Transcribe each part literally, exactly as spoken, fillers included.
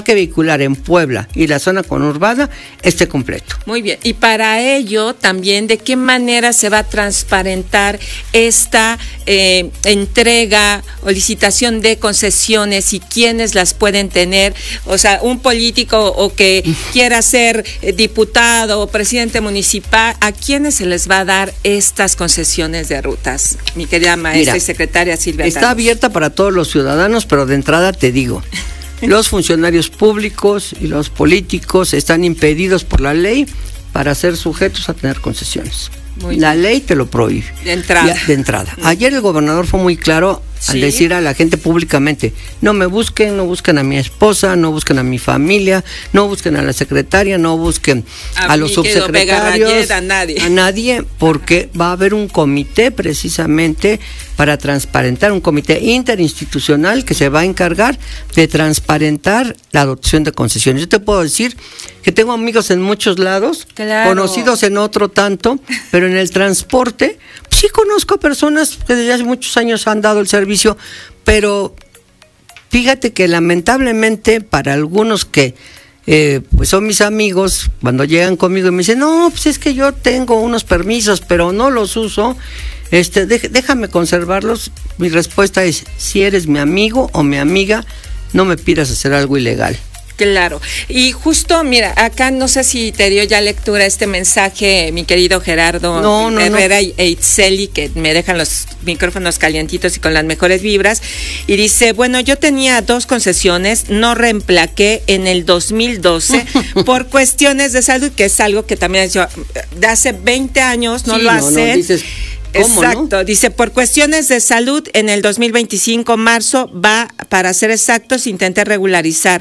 parque vehicular en Puebla y la zona conurbada esté completo. Muy bien, y para ello también, ¿de qué manera se va a transparentar esta eh, entrega o licitación de concesiones y quiénes las pueden tener? O sea, un político o que quiera ser eh, diputado o presidente municipal, ¿a quiénes se les va a dar estas concesiones de rutas? Mi querida maestra Mira, y secretaria Silvia Está Carlos. abierta para todos los ciudadanos, pero de entrada te digo, los funcionarios públicos y los políticos están impedidos por la ley para ser sujetos a tener concesiones. Muy la bien. Ley te lo prohíbe. De entrada. Ya, de entrada. Ayer el gobernador fue muy claro al ¿Sí? decir a la gente públicamente, no me busquen, no busquen a mi esposa, no busquen a mi familia, no busquen a la secretaria, no busquen a, a los subsecretarios, a nadie. a nadie, porque va a haber un comité precisamente para transparentar, un comité interinstitucional que se va a encargar de transparentar la adopción de concesiones. Yo te puedo decir que tengo amigos en muchos lados, claro. conocidos en otro tanto, pero en el transporte, pues sí conozco personas que desde hace muchos años han dado el servicio, pero fíjate que lamentablemente para algunos que eh, pues son mis amigos, cuando llegan conmigo y me dicen, no, pues es que yo tengo unos permisos, pero no los uso, este, de, déjame conservarlos. Mi respuesta es, si eres mi amigo o mi amiga, no me pidas hacer algo ilegal. Claro, y justo, mira, acá no sé si te dio ya lectura este mensaje, mi querido Gerardo no, no, Herrera no. e Itzeli, que me dejan los micrófonos calientitos y con las mejores vibras, y dice, bueno, yo tenía dos concesiones, no reemplaqué en el dos mil doce por cuestiones de salud, que es algo que también ha hecho, de hace veinte años no sí, lo no, hacen. No, dices, ¿cómo, exacto, no? Dice, por cuestiones de salud, en el dos mil veinticinco, marzo, va, para ser exactos, intenté regularizar.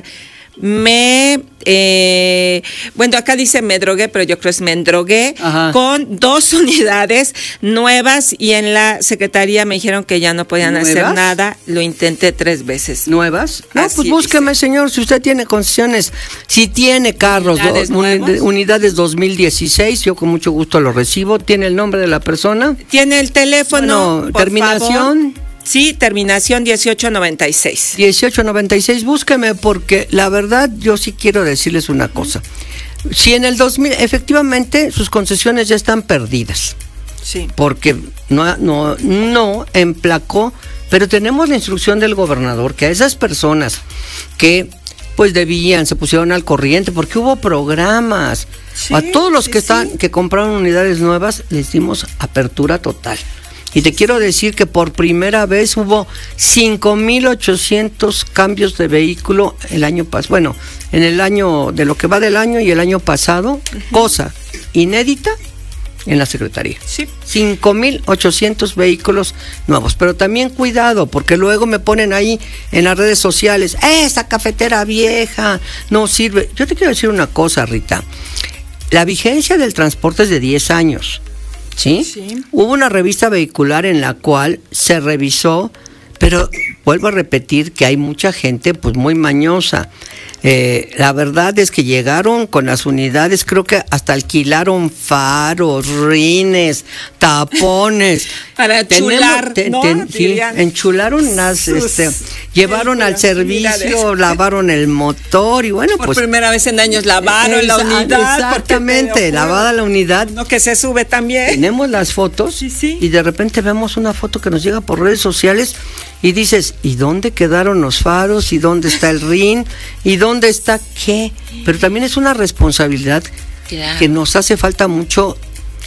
Me, eh, bueno, acá dice me drogué, pero yo creo es me endrogué Ajá. con dos unidades nuevas y en la secretaría me dijeron que ya no podían ¿Nuevas? hacer nada. Lo intenté tres veces. ¿Nuevas? No, Así pues búsqueme, dice. señor, si usted tiene concesiones, si tiene carros, ¿Unidades, do, un, unidades dos mil dieciséis, yo con mucho gusto lo recibo. ¿Tiene el nombre de la persona? Tiene el teléfono, bueno, terminación. Favor. Sí, terminación dieciocho noventa y seis. dieciocho noventa y seis, búsqueme porque la verdad yo sí quiero decirles una cosa. Si en el dos mil, efectivamente sus concesiones ya están perdidas. Sí. Porque no, no, no emplacó, pero tenemos la instrucción del gobernador que a esas personas que pues debían, se pusieron al corriente porque hubo programas. Sí, a todos los sí, que están, sí. que compraron unidades nuevas, les dimos apertura total. Y te quiero decir que por primera vez hubo cinco mil ochocientos cambios de vehículo el año pasado. Bueno, en el año, de lo que va del año y el año pasado, uh-huh. cosa inédita en la Secretaría. Sí. cinco mil ochocientos vehículos nuevos. Pero también cuidado, porque luego me ponen ahí en las redes sociales, ¡esa cafetera vieja no sirve! Yo te quiero decir una cosa, Rita. La vigencia del transporte es de diez años. ¿Sí? ¿Sí? Hubo una revista vehicular en la cual se revisó, pero vuelvo a repetir que hay mucha gente pues muy mañosa. Eh, la verdad es que llegaron con las unidades, creo que hasta alquilaron faros, rines, tapones. Para enchular, ten, ¿no? ten, sí, enchularon las, este, llevaron al servicio, lavaron el motor y bueno, por pues. Por primera vez en años lavaron esa, la unidad. Exactamente, lavada la unidad. No, que se sube también. Tenemos las fotos sí, sí. y de repente vemos una foto que nos llega por redes sociales y dices, ¿y dónde quedaron los faros? ¿Y dónde está el rin? ¿Y dónde está qué? Pero también es una responsabilidad claro. que nos hace falta mucho,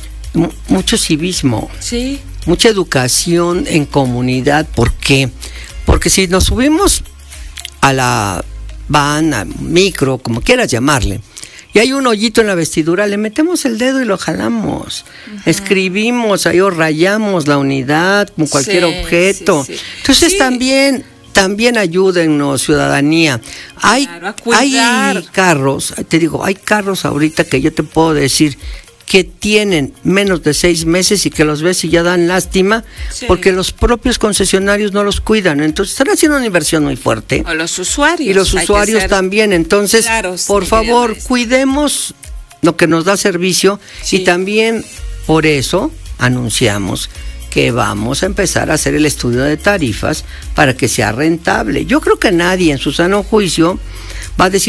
mucho civismo, sí. mucha educación en comunidad. ¿Por qué? Porque si nos subimos a la van, al micro, como quieras llamarle, y hay un hoyito en la vestidura, le metemos el dedo y lo jalamos. Uh-huh. Escribimos ahí o rayamos la unidad con cualquier sí, objeto. Sí, sí. Entonces sí. también, también ayúdennos, ciudadanía. Hay, claro, hay carros, te digo, hay carros ahorita que yo te puedo decir que tienen menos de seis meses y que los ves y ya dan lástima sí. porque los propios concesionarios no los cuidan. Entonces están haciendo una inversión muy fuerte. O los usuarios. Y los usuarios también. Entonces, claros, por favor, cuidemos lo que nos da servicio sí. y también por eso anunciamos que vamos a empezar a hacer el estudio de tarifas para que sea rentable. Yo creo que nadie en su sano juicio va a decir